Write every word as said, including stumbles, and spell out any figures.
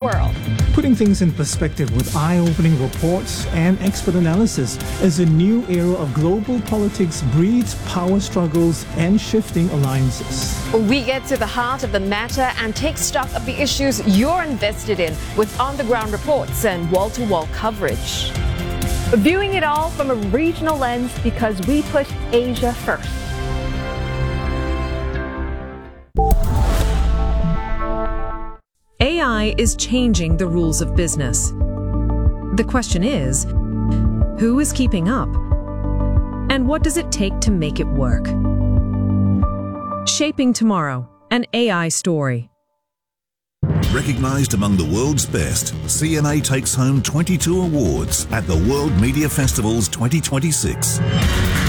world. Putting things in perspective with eye-opening reports and expert analysis as a new era of global politics breeds power struggles and shifting alliances. We get to the heart of the matter and take stock of the issues you're invested in with on-the-ground reports and wall-to-wall coverage. Viewing it all from a regional lens because we put Asia first. A I is changing the rules of business. The question is, who is keeping up? And what does it take to make it work? Shaping Tomorrow, an A I story. Recognized among the world's best, C N A takes home twenty-two awards at the World Media Festival's twenty twenty-six.